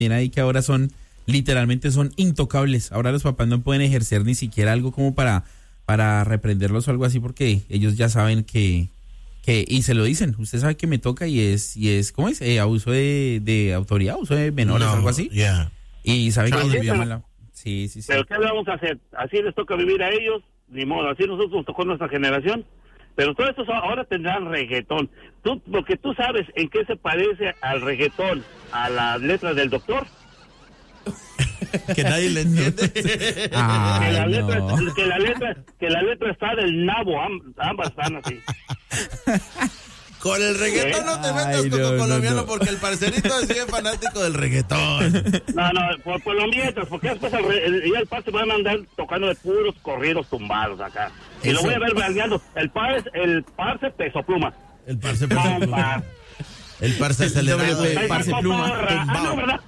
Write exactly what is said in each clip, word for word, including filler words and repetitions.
tiene ahí que ahora son, literalmente son intocables. Ahora los papás no pueden ejercer ni siquiera algo como para, para reprenderlos o algo así, porque ellos ya saben que, que, y se lo dicen, usted sabe que me toca y es, y es, ¿cómo es? Eh, abuso de, de autoridad, abuso de menores, no, algo así. Yeah. Y sabe que sí, ellos pero, la... Sí, sí, sí. Pero ¿qué le vamos a hacer? Así les toca vivir a ellos, ni modo, así nosotros nos tocó nuestra generación. Pero todos estos ahora tendrán reggaetón. Tú, porque tú sabes en qué se parece al reggaetón, a las letras del doctor. Que nadie le entiende. Ay, que, la letra, no. que la letra que la letra está del nabo, amb, ambas están así. Con el reggaetón no te metas, Ay, Coco no, Colombiano, no, no. porque el parcerito es bien fanático del reggaetón. No, no, por, por lo mientras, porque después el, el, ya el par se va a mandar tocando de puros corridos tumbados acá. Y Eso. lo voy a ver bailando. El par es el parce Peso Pluma. El parce pluma. El parce acelerado. El parce pluma. Ah, no, ¿verdad?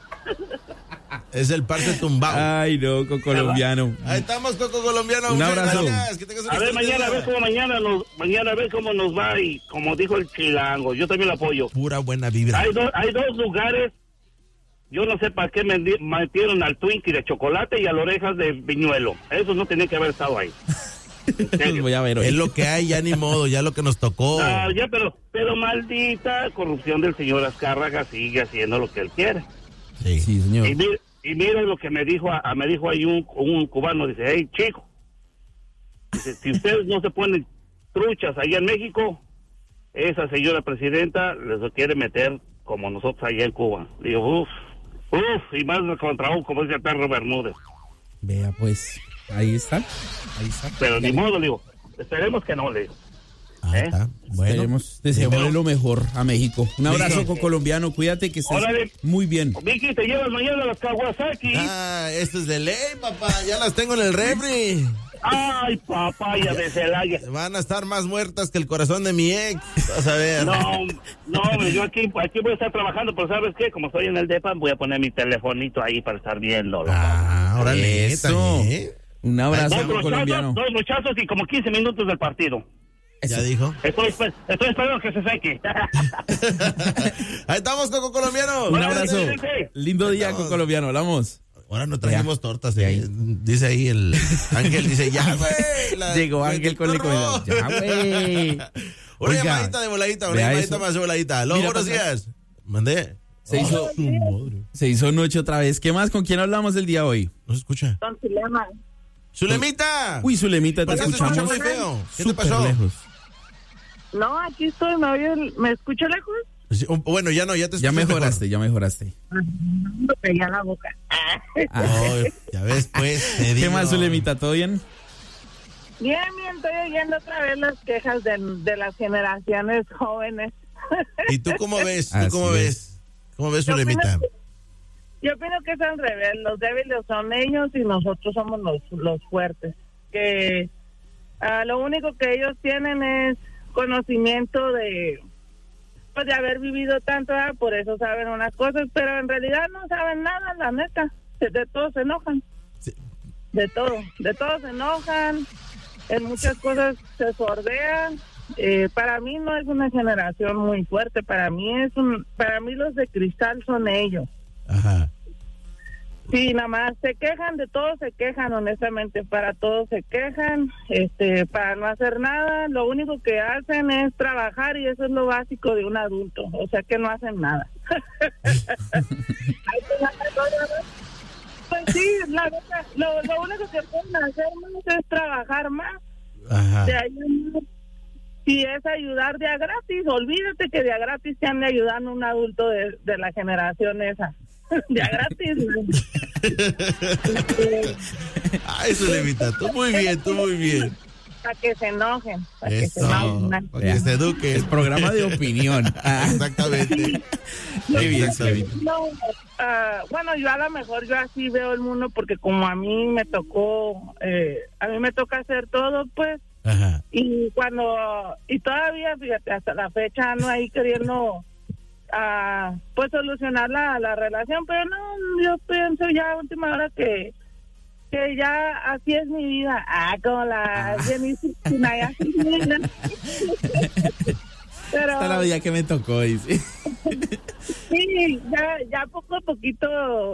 Es el parce tumbado. Ay, no, con colombiano. Ahí estamos, Coco Colombiano. Un Muchas abrazo. gracias. Que tengas una A ver, excelente mañana a día. ver cómo mañana nos, mañana a ver cómo nos va y como dijo el chilango, yo también lo apoyo. Pura buena vibra. Hay, do, hay dos lugares, yo no sé para qué me di- metieron al Twinkie de chocolate y a las orejas de viñuelo. Eso no tenía que haber estado ahí. Los voy a ver hoy. Es lo que hay, ya ni modo, ya lo que nos tocó. Ah, ya, pero, pero maldita corrupción del señor Azcárraga sigue haciendo lo que él quiere. Sí. Sí, señor. Y mire, y mire lo que me dijo, a, me dijo ahí un, un cubano, dice, hey, chico, dice, si ustedes no se ponen truchas allá en México, esa señora presidenta les lo quiere meter como nosotros allá en Cuba. Digo, uff, uff, y más contra un, como dice el perro Bermúdez. Vea, pues, ahí está. Ahí está. Pero ni modo, le digo, esperemos que no, le digo. Ah, ¿Eh? está. Bueno. Esperemos, deseémosle lo mejor a México. Un abrazo, Listo. con colombiano. Cuídate que estés Órale. muy bien. Vicky, te llevas mañana las Kawasaki. Ah, esto es de ley, papá. Ya las tengo en el refri. Ay, papaya de Celaya. Van a estar más muertas que el corazón de mi ex. Vas a ver. No, no, hombre, yo aquí, aquí voy a estar trabajando, pero ¿sabes qué? Como estoy en el depa, voy a poner mi telefonito ahí para estar viendo. Ah, órale. Eso. ¿eh? Un abrazo, Dos con muchachos, colombiano. dos muchachos y como quince minutos del partido. Ya Eso. dijo. Estoy, esper- estoy esperando que se seque. Ahí estamos, Coco Colombiano. Un Órale, abrazo. sí, sí. Lindo día, Estamos. con colombiano. Hablamos. Ahora no trajimos Ya. tortas. Ya eh. ahí. Dice ahí el Ángel, dice, ya, güey. la- Llegó el Ángel con la perro. comida. Ya, güey. Una Oiga, llamadita de voladita, una vea llamadita eso. más de voladita. Aló, Mira, buenos pasa- días. Mandé. Se hizo, Tu madre. se hizo noche otra vez. ¿Qué más? ¿Con quién hablamos el día de hoy? No se escucha. Don Zulema. ¡Zulemita! Uy, Zulemita, te ¿Por qué se escucha escuchamos muy feo? ¿Qué te súper pasó? lejos. No, aquí estoy, ¿me oye? el- ¿Me escucho lejos? Sí, un- Bueno, ya no, ya te Ya escuchas mejoraste, ya mejoraste. Me pegué a la boca. Ah. mejor. Oh, ya ves, pues. te ¿Qué digo. más, Zulemita? ¿Todo bien? Bien, bien, estoy oyendo otra vez las quejas de, de las generaciones jóvenes. ¿Y tú cómo ves? ¿Tú Así cómo es. ves? ¿Cómo ves, Yo opino Zulemita? que- Yo opino que es al revés, los débiles son ellos y nosotros somos los, los fuertes. Que ah, lo único que ellos tienen es conocimiento de pues de haber vivido tanto, ¿verdad? Por eso saben unas cosas, pero en realidad no saben nada, la neta. De, de todo se enojan. Sí. De todo, de todo se enojan, en muchas cosas se sordean. Eh, para mí no es una generación muy fuerte, para mí es un, para mí los de cristal son ellos. Ajá. Sí, nada más se quejan, de todo se quejan, honestamente, para todo se quejan, este, para no hacer nada, lo único que hacen es trabajar y eso es lo básico de un adulto, o sea que no hacen nada. Pues sí, la verdad, lo, lo único que pueden hacer más es trabajar más, Ajá. de ahí en más. Si es ayudar de a gratis, olvídate que de a gratis te ande ayudando un adulto de, de la generación esa. De a gratis. Ay, Zulemita, tú muy bien, tú muy bien. Para que se enojen, para que se Eso, enojen. para que se eduque. Es programa de opinión. Ah, Exactamente. qué bien, Exactamente. Zulemita. No, ah, bueno, yo a lo mejor yo así veo el mundo porque como a mí me tocó, eh, a mí me toca hacer todo, pues, Ajá. y cuando, y todavía, fíjate, hasta la fecha ando ahí queriendo, ah, pues, solucionar la, la relación, pero no, yo pienso ya a última hora que, que ya así es mi vida. Ah, como la Jenny Sinaya. Pero, esta es la vida que me tocó, dice. sí, ya, ya poco a poquito